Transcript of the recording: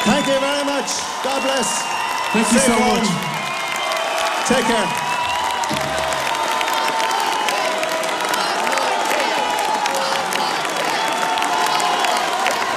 Thank you very much. God bless. Thank you so Safe much. home. Take care.